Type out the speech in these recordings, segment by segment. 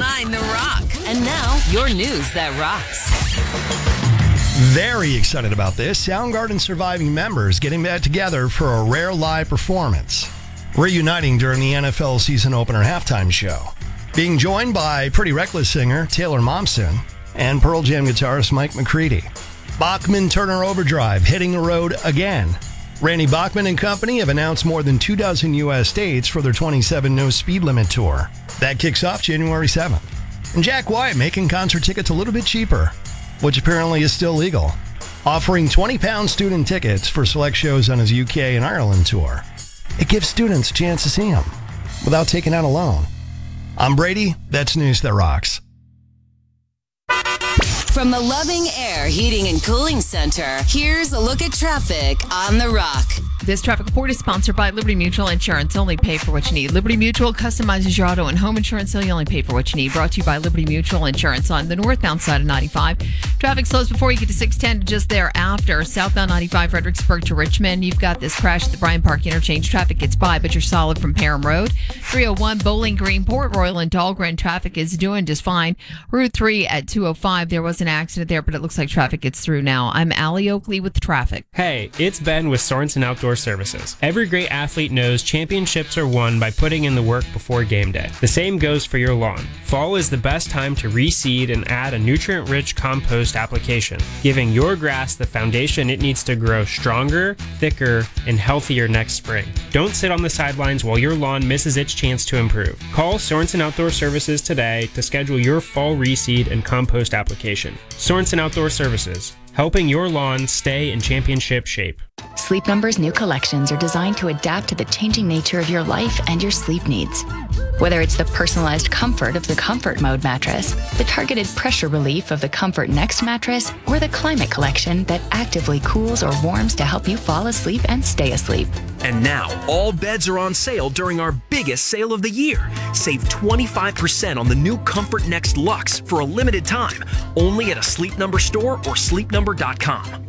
101.9 The Rock. And now, your news that rocks. Very excited about this. Soundgarden surviving members getting back together for a rare live performance, reuniting during the NFL season opener halftime show. Being joined by Pretty Reckless singer Taylor Momsen and Pearl Jam guitarist Mike McCready. Bachman Turner Overdrive hitting the road again. Randy Bachman and company have announced more than 24 U.S. states for their 27 No Speed Limit tour. That kicks off January 7th. And Jack White making concert tickets a little bit cheaper, which apparently is still legal, offering £20 student tickets for select shows on his UK and Ireland tour. It gives students a chance to see him without taking out a loan. I'm Brady. That's News That Rocks. From the Loving Air Heating and Cooling Center, here's a look at traffic on The Rock. This traffic report is sponsored by Liberty Mutual Insurance. Only pay for what you need. Liberty Mutual customizes your auto and home insurance, so you only pay for what you need. Brought to you by Liberty Mutual Insurance on the northbound side of 95. Traffic slows before you get to 610, just thereafter. Southbound 95, Fredericksburg to Richmond. You've got this crash at the Bryan Park interchange. Traffic gets by, but you're solid from Parham Road. 301 Bowling Green, Port Royal, and Dahlgren. Traffic is doing just fine. Route 3 at 205. There was an accident there, but it looks like traffic gets through now. I'm Allie Oakley with the traffic. Hey, it's Ben with Sorensen Outdoor Services. Every great athlete knows championships are won by putting in the work before game day. The same goes for your lawn. Fall is the best time to reseed and add a nutrient-rich compost application, giving your grass the foundation it needs to grow stronger, thicker, and healthier next spring. Don't sit on the sidelines while your lawn misses its chance to improve. Call Sorensen Outdoor Services today to schedule your fall reseed and compost application. Sorensen Outdoor Services, helping your lawn stay in championship shape. Sleep Number's new collections are designed to adapt to the changing nature of your life and your sleep needs. Whether it's the personalized comfort of the Comfort Mode mattress, the targeted pressure relief of the Comfort Next mattress, or the Climate Collection that actively cools or warms to help you fall asleep and stay asleep. And now, all beds are on sale during our biggest sale of the year. Save 25% on the new Comfort Next Luxe for a limited time, only at a Sleep Number store or sleepnumber.com.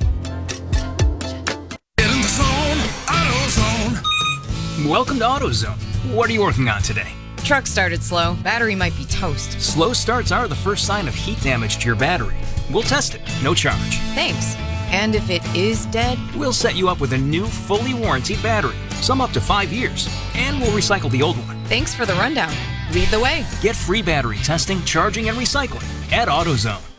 Get in the zone, AutoZone. Welcome to AutoZone. What are you working on today? Truck started slow. Battery might be toast. Slow starts are the first sign of heat damage to your battery. We'll test it, no charge. Thanks. And if it is dead? We'll set you up with a new, fully warranted battery, some up to 5 years, and we'll recycle the old one. Thanks for the rundown. Lead the way. Get free battery testing, charging, and recycling at AutoZone.